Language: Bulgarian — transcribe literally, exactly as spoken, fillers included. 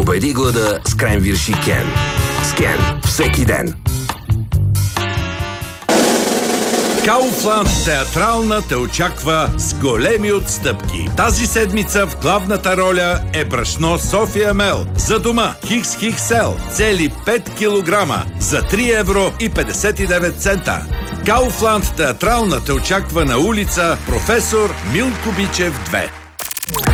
Победи глада с кренвирши Кен. С Кен всеки ден. Кауфланд театрална те очаква с големи отстъпки. Тази седмица в главната роля е брашно София Мел. За дома Хикс Хиксел цели пет килограма за три евро и петдесет и девет цента. Кауфланд театрална те очаква на улица Професор Милко Бичев две.